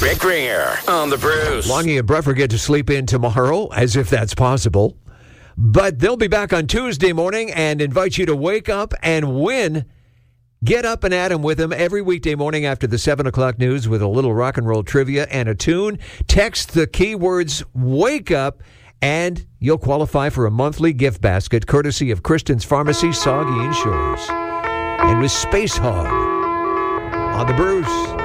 Rick Ringer on the Bruce. Longy and Bruffer get to sleep in tomorrow, as if that's possible. But they'll be back on Tuesday morning and invite you to wake up and win. Get up and at 'em with them every weekday morning after the 7 o'clock news with a little rock and roll trivia and a tune. Text the keywords "wake up" and you'll qualify for a monthly gift basket courtesy of Kristen's Pharmacy, Saugeen Shores. And with Space Hog on the Bruce.